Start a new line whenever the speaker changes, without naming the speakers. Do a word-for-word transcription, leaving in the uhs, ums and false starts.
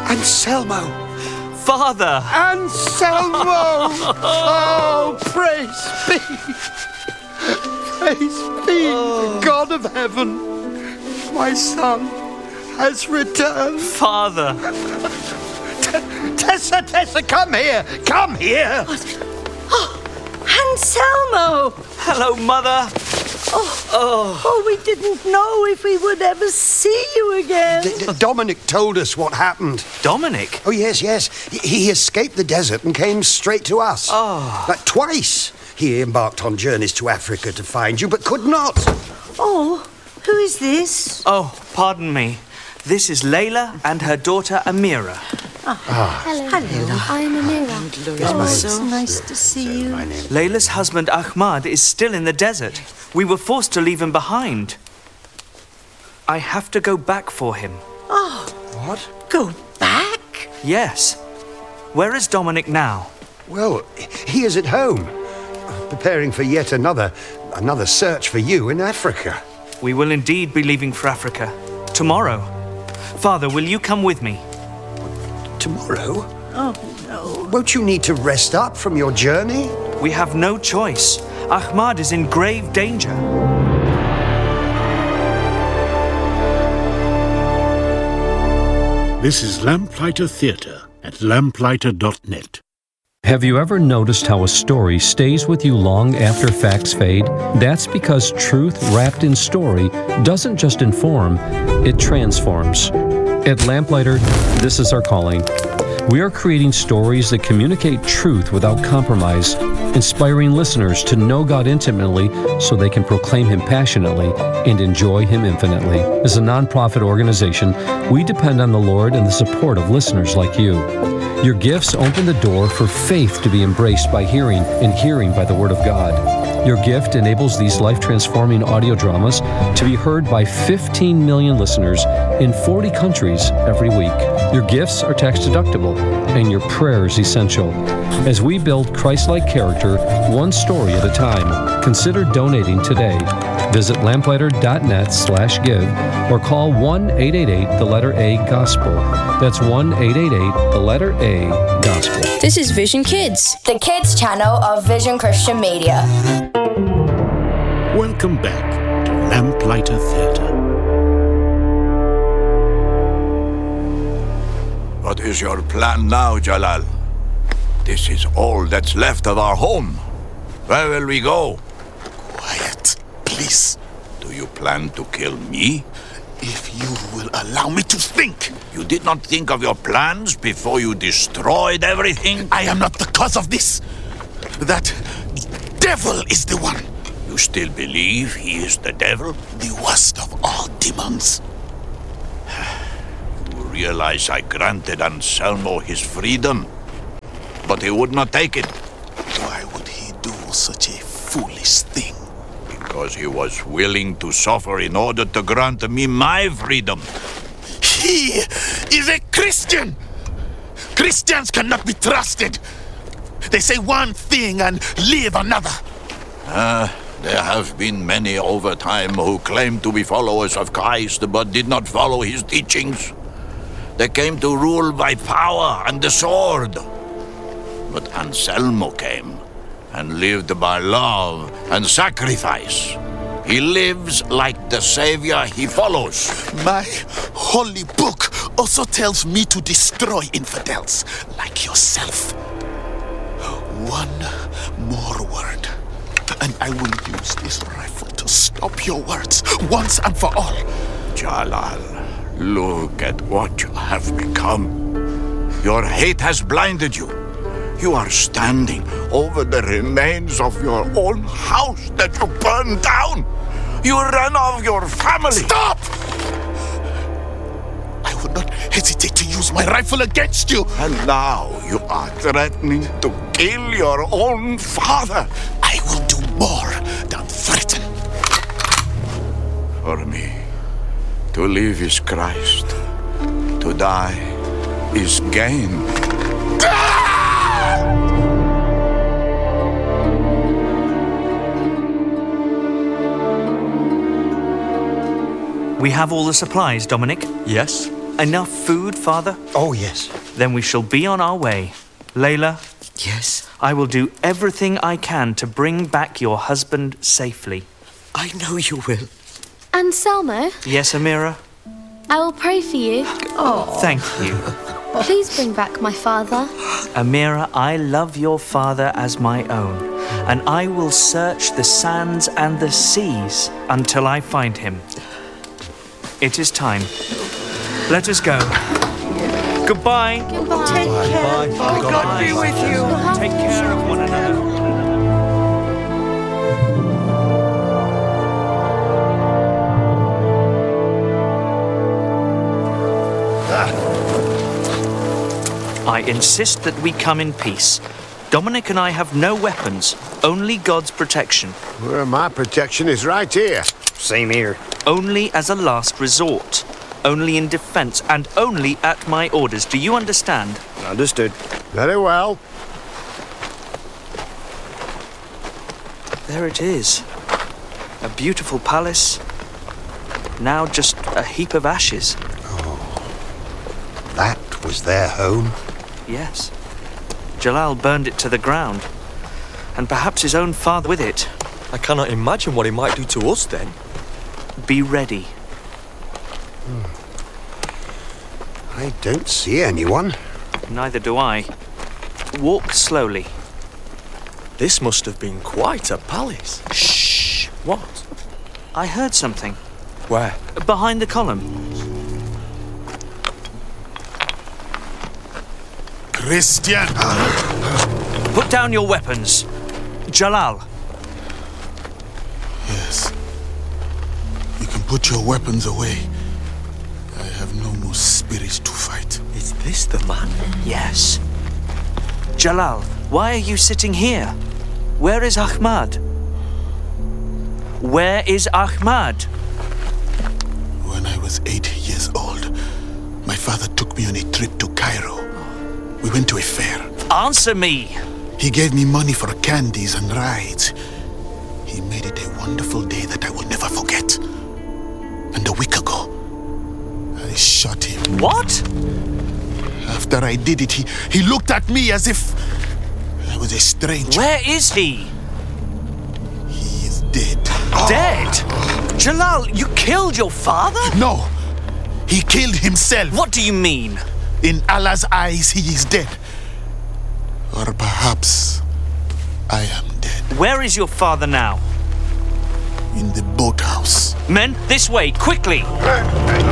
Anselmo!
Father!
Anselmo! Oh, praise be! Praise be the God of heaven! My son has returned.
Father!
T- Tessa, Tessa, come here! Come here!
Oh, Anselmo!
Hello, Mother!
Oh, oh. oh, we didn't know if we would ever see you again.
D- D- Dominic told us what happened.
Dominic?
Oh, yes, yes. He, he escaped the desert and came straight to us.
Oh.
Like twice he embarked on journeys to Africa to find you, but could not.
Oh, who is this?
Oh, pardon me. This is Layla and her daughter Amira.
Oh.
Ah.
Hello.
Hello.
I am Amira.
Yes,
Oh,
my
it's
name.
nice to see you.
My name.
Layla's husband Ahmad is still in the desert. We were forced to leave him behind. I have to go back for him.
Oh.
What?
Go back?
Yes. Where is Dominic now?
Well, he is at home, preparing for yet another, another search for you in Africa.
We will indeed be leaving for Africa. Tomorrow. Father, will you come with me?
Tomorrow?
Oh, no.
Won't you need to rest up from your journey?
We have no choice. Ahmad is in grave danger.
This is Lamplighter Theatre at lamplighter dot net.
Have you ever noticed how a story stays with you long after facts fade? That's because truth wrapped in story doesn't just inform, it transforms. At Lamplighter, this is our calling. We are creating stories that communicate truth without compromise, inspiring listeners to know God intimately so they can proclaim Him passionately and enjoy Him infinitely. As a nonprofit organization, we depend on the Lord and the support of listeners like you. Your gifts open the door for faith to be embraced by hearing and hearing by the Word of God. Your gift enables these life-transforming audio dramas to be heard by fifteen million listeners in forty countries every week. Your gifts are tax-deductible, and your prayers essential. As we build Christ-like character, one story at a time, consider donating today. Visit lamplighter dot net slash give or call one eight eight eight the letter A gospel. That's one eight eight eight the letter A gospel.
This is Vision Kids,
the kids channel of Vision Christian Media.
Welcome back to Lamplighter Theatre.
What is your plan now, Jalal? This is all that's left of our home. Where will we go?
Quiet, please.
Do you plan to kill me?
If you will allow me to think.
You did not think of your plans before you destroyed everything?
I am not the cause of this. That devil is the one.
You still believe he is the devil?
The worst of all demons.
You realize I granted Anselmo his freedom, but he would not take it.
Why would he do such a foolish thing?
Because he was willing to suffer in order to grant me my freedom.
He is a Christian! Christians cannot be trusted. They say one thing and live another.
Ah, uh, there have been many over time who claimed to be followers of Christ but did not follow his teachings. They came to rule by power and the sword. But Anselmo came and lived by love and sacrifice. He lives like the Savior he follows.
My holy book also tells me to destroy infidels like yourself. One more word, and I will use this rifle to stop your words once and for all.
Jalal, look at what you have become. Your hate has blinded you. You are standing over the remains of your own house that you burned down. You ran off your family.
Stop! I would not hesitate to use my rifle against you.
And now you are threatening to kill your own father.
I will do more than threaten.
For me, to live is Christ. To die is gain.
We have all the supplies, Dominic.
Yes,
Enough food, Father?
Oh, yes.
Then we shall be on our way. Layla,
Yes,
I will do everything I can to bring back your husband safely.
I know you will.
And Selma,
Yes, Amira?
I will pray for you.
Thank you.
Please bring back my father.
Amira, I love your father as my own, and I will search the sands and the seas until I find him. It is time. Let us go. Goodbye.
Take care.
Oh, God be with you. Take care of one another. I insist that we come in peace. Dominic and I have no weapons, only God's protection.
Well, my protection is right here.
Same here.
Only as a last resort. Only in defense and only at my orders. Do you understand?
Understood.
Very well.
There it is. A beautiful palace. Now just a heap of ashes.
That was their home.
Yes. Jalal burned it to the ground. And perhaps his own father with it.
I cannot imagine what he might do to us then.
Be ready.
I don't see anyone.
Neither do I. Walk slowly.
This must have been quite a palace.
Shh.
What?
I heard something.
Where?
Behind the column.
Christian!
Put down your weapons. Jalal.
Yes. You can put your weapons away. I have no more spirit to fight.
Is this the man?
Yes. Jalal, why are you sitting here? Where is Ahmad? Where is Ahmad?
When I was eight years old, my father took me on a trip to Cairo. We went to a fair.
Answer me!
He gave me money for candies and rides. He made it a wonderful day that I will never forget. And a week ago, I shot him.
What?
After I did it, he, he looked at me as if I was a stranger.
Where is he?
He is dead.
Dead? Jalal, you killed your father?
No, he killed himself.
What do you mean?
In Allah's eyes, he is dead. Or perhaps I am dead.
Where is your father now?
In the boathouse.
Men, this way, quickly!